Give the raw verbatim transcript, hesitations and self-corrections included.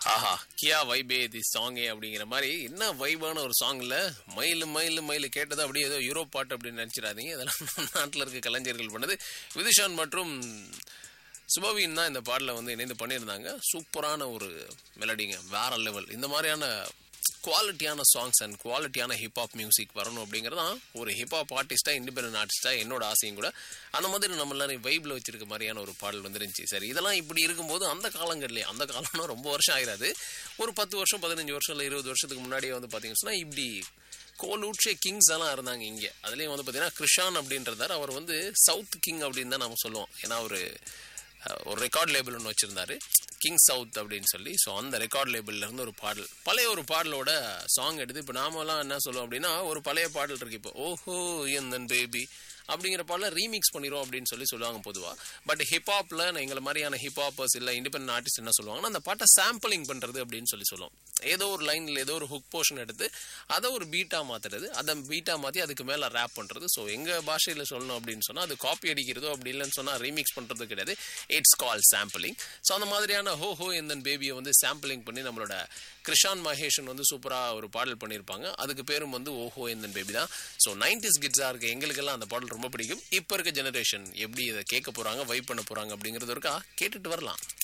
ஆஹா கியா வைபே தி சாங்கே அப்படிங்கிற மாதிரி என்ன வைபான ஒரு சாங்ல மயிலு மயிலு மயிலு கேட்டது அப்படியே ஏதோ யூரோப் பாட்டு அப்படின்னு நினைச்சிடாதீங்க. அதெல்லாம் நாட்டில் இருக்க கலைஞர்கள் பண்ணது. விதுஷான் மற்றும் சுபவின் தான் இந்த பாடலை வந்து இணைந்து பண்ணியிருந்தாங்க. சூப்பரான ஒரு மெலடிங்க, வேற லெவல். இந்த மாதிரியான குவாலிட்டியான சாங்ஸ் அண்ட் குவாலிட்டியான ஹிப்ஹாப் மியூசிக் வரணும் அப்படிங்கிறது தான் ஒரு ஹிப்ஹாப் ஆர்டிஸ்டா, இண்டிபெண்டன்ட் ஆர்டிஸ்டா என்னோட ஆசையும் கூட. அந்த மாதிரி நம்ம எல்லாரும் வைப்ல வச்சிருக்க மாதிரியான ஒரு பாடல் வந்துருந்துச்சு. சரி, இதெல்லாம் இப்படி இருக்கும்போது அந்த காலங்கள்லேயே, அந்த காலம்னா ரொம்ப வருஷம் ஆயிராது, ஒரு பத்து வருஷம் பதினஞ்சு வருஷம் இல்லை இருபது வருஷத்துக்கு முன்னாடியே வந்து பார்த்தீங்கன்னா இப்படி கோலூட்சே கிங்ஸ் எல்லாம் இருந்தாங்க இங்கே. அதுலேயும் வந்து பார்த்தீங்கன்னா கிருஷான் அப்படின்றதார், அவர் வந்து சவுத் கிங் அப்படின்னு தான் நம்ம சொல்லுவோம். ஏன்னா ஒரு ஒரு ரெக்கார்ட் லேபிள் ஒன்று வச்சிருந்தாரு, கிங் சவுத் அப்படின்னு சொல்லி. ஸோ அந்த ரெக்கார்ட் லேபிள்ல இருந்து ஒரு பாடல், பழைய ஒரு பாடலோட சாங் எடுத்து இப்போ நாமெல்லாம் என்ன சொல்லுவோம் அப்படின்னா, ஒரு பழைய பாடல் இருக்கு இப்போ, ஓஹோ எந்தன் பேபி அப்படிங்கிற பாடல ரீமிக்ஸ் பண்ணிடும் அப்படின்னு சொல்லி சொல்லுவாங்க பொதுவாக. பட் ஹிப்ஹாப்ல எங்களை மாதிரியான ஹிப்ஹாப்பர்ஸ் இல்லை இண்டிபெண்டன்ட் ஆர்டிஸ்ட் என்ன சொல்லுவாங்கன்னா, அந்த பாட்டை சாம்பிளிங் பண்றது அப்படின்னு சொல்லி சொல்லுவோம். ஏதோ ஒரு லைன்ல ஏதோ ஒரு ஹுக் போர்ஷன் எடுத்து அதை ஒரு பீட்டா மாத்துறது, அதை பீட்டா மாற்றி அதுக்கு மேலே ரேப் பண்றது. ஸோ எங்க பாஷையில் சொல்லணும் அப்படின்னு சொன்னால் அது காப்பி அடிக்கிறதோ அப்படி இல்லைன்னு சொன்னால் ரீமிக்ஸ் பண்றது கிடையாது. It's call sampling. ஸோ அந்த மாதிரியான ஹோ ஹோ எந்தன் பேபியை வந்து சாம்பிளிங் பண்ணி நம்மளோட கிருஷான் மகேஷன் வந்து சூப்பராக ஒரு பாடல் பண்ணியிருப்பாங்க. அதுக்கு பேரும் வந்து ஓஹோ எந்தன் பேபி தான். ஸோ நைன்டிஸ் கிட்ஸாக இருக்க எங்களுக்கெல்லாம் அந்த பாடல் ரொம்ப பிடிக்கும். இப்போ இருக்க ஜெனரேஷன் எப்படி இதை கேட்க போறாங்க, வைப் பண்ண போறாங்க அப்படிங்கிறது இருக்கா, கேட்டுட்டு வரலாம்.